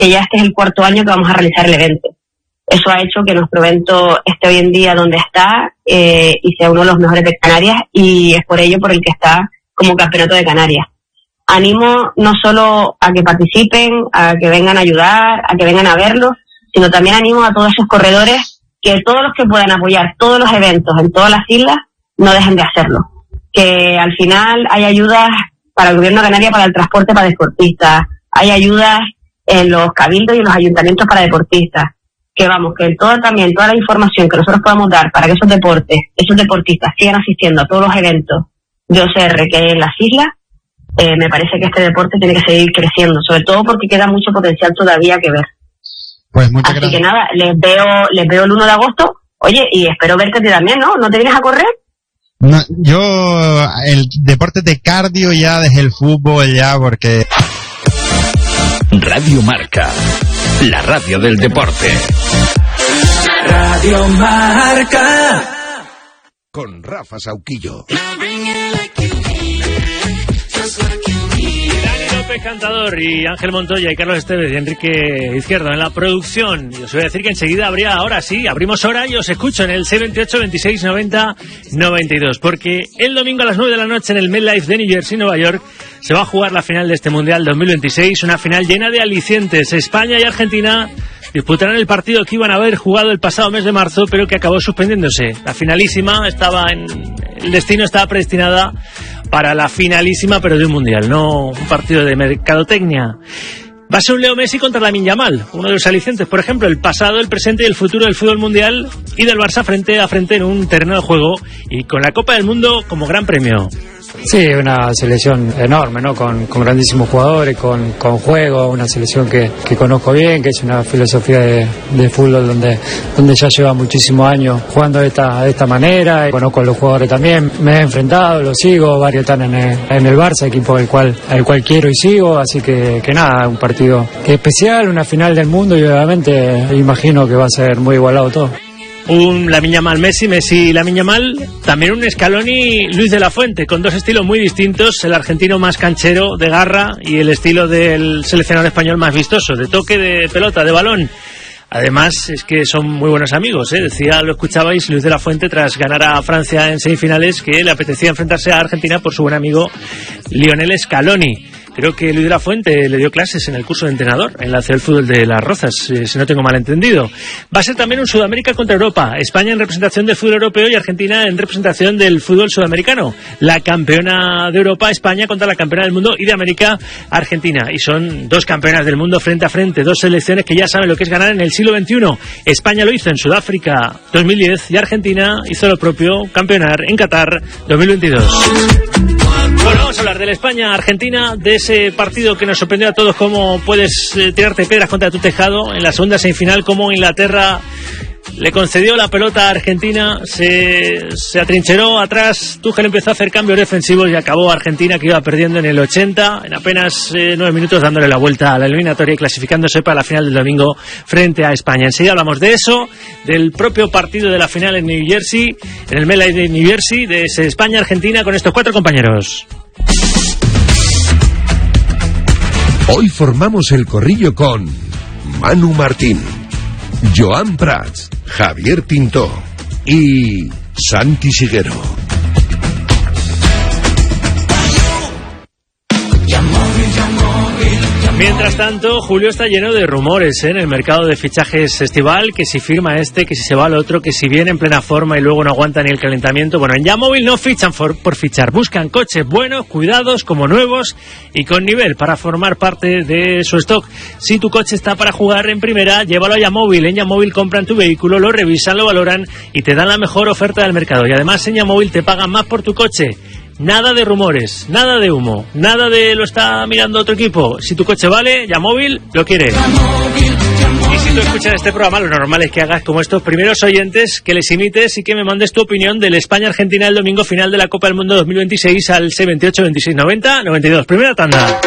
que ya este es el 4º año que vamos a realizar el evento. Eso ha hecho que nuestro evento esté hoy en día donde está y sea uno de los mejores de Canarias, y es por ello por el que está como Campeonato de Canarias. Animo no solo a que participen, a que vengan a ayudar, a que vengan a verlo, sino también animo a todos esos corredores que todos los que puedan apoyar todos los eventos en todas las islas no dejen de hacerlo. Que al final hay ayudas para el gobierno de Canarias para el transporte para deportistas, hay ayudas en los cabildos y en los ayuntamientos para deportistas. Que vamos, que toda la información que nosotros podamos dar para que esos deportistas sigan asistiendo a todos los eventos de OCR que hay en las islas, me parece que este deporte tiene que seguir creciendo, sobre todo porque queda mucho potencial todavía que ver. Pues muchas gracias. Así que nada, les veo el 1 de agosto. Oye, y espero verte a ti también, ¿no? ¿No te vienes a correr? No, yo el deporte de cardio ya dejé el fútbol ya porque... Radio Marca, la radio del deporte. Radio Marca. Con Rafa Sauquillo. Cantador y Ángel Montoya y Carlos Esteves y Enrique Izquierdo en la producción. Y os voy a decir que enseguida abrimos hora y os escucho en el 628 26 90 92, porque el domingo a las 9 de la noche en el MetLife de New Jersey, Nueva York, se va a jugar la final de este Mundial 2026, una final llena de alicientes. España y Argentina disputarán el partido que iban a haber jugado el pasado mes de marzo, pero que acabó suspendiéndose. La finalísima el destino estaba predestinada para la finalísima, pero de un mundial, no un partido de mercadotecnia. Va a ser un Leo Messi contra Lamine Yamal, uno de los alicientes, por ejemplo, el pasado, el presente y el futuro del fútbol mundial y del Barça frente a frente en un terreno de juego y con la Copa del Mundo como gran premio. Sí, una selección enorme, ¿no? Con grandísimos jugadores, con juego, una selección que conozco bien, que es una filosofía de fútbol donde ya lleva muchísimos años jugando de esta manera. Conozco a los jugadores también, me he enfrentado, los sigo, varios están en el Barça, equipo al cual quiero y sigo, así que nada, un partido que es especial, una final del mundo y obviamente imagino que va a ser muy igualado todo. Un Lamine Yamal Messi Lamine Yamal, también un Scaloni Luis de la Fuente, con dos estilos muy distintos, el argentino más canchero, de garra, y el estilo del seleccionador español más vistoso, de toque, de pelota, de balón. Además, es que son muy buenos amigos, Decía, lo escuchabais, Luis de la Fuente, tras ganar a Francia en semifinales, que le apetecía enfrentarse a Argentina por su buen amigo Lionel Scaloni. Creo que Luis de la Fuente le dio clases en el curso de entrenador en la Ciudad del Fútbol de Las Rozas, si no tengo mal entendido. Va a ser también un Sudamérica contra Europa. España en representación del fútbol europeo y Argentina en representación del fútbol sudamericano. La campeona de Europa, España, contra la campeona del mundo y de América, Argentina. Y son dos campeonas del mundo frente a frente, dos selecciones que ya saben lo que es ganar en el siglo XXI. España lo hizo en Sudáfrica 2010 y Argentina hizo lo propio, campeonar en Qatar 2022. Bueno, vamos a hablar de la España-Argentina, de ese partido que nos sorprendió a todos, cómo puedes tirarte piedras contra tu tejado en la segunda semifinal, cómo Inglaterra le concedió la pelota a Argentina, se atrincheró atrás, Tuchel empezó a hacer cambios defensivos y acabó Argentina, que iba perdiendo en el 80, en apenas 9 minutos, dándole la vuelta a la eliminatoria y clasificándose para la final del domingo frente a España. Enseguida hablamos de eso, del propio partido de la final en New Jersey, en el MetLife de New Jersey, de ese España-Argentina, con estos 4 compañeros. Hoy formamos el corrillo con Manu Martín, Joan Prats, Javier Pintó y Santi Siguero. Mientras tanto, julio está lleno de rumores en el mercado de fichajes estival, que si firma este, que si se va al otro, que si viene en plena forma y luego no aguanta ni el calentamiento. Bueno, en Yamóvil no fichan por fichar, buscan coches buenos, cuidados, como nuevos y con nivel para formar parte de su stock. Si tu coche está para jugar en primera, llévalo a Yamóvil. En Yamóvil compran tu vehículo, lo revisan, lo valoran y te dan la mejor oferta del mercado. Y además en Yamóvil te pagan más por tu coche. Nada de rumores, nada de humo, nada de lo está mirando otro equipo. Si tu coche vale, Yamóvil lo quiere. Y si tú escuchas este programa, lo normal es que hagas como estos primeros oyentes, que les imites y que me mandes tu opinión del España-Argentina el domingo final de la Copa del Mundo 2026 al 628 26 90 92. Primera tanda.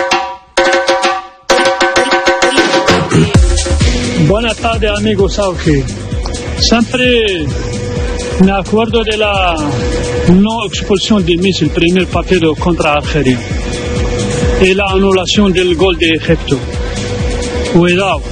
Buenas tardes, amigo Sauki. Siempre me acuerdo de la no expulsión de Messi el primer partido contra Argelia y la anulación del gol de Egipto. Cuidado,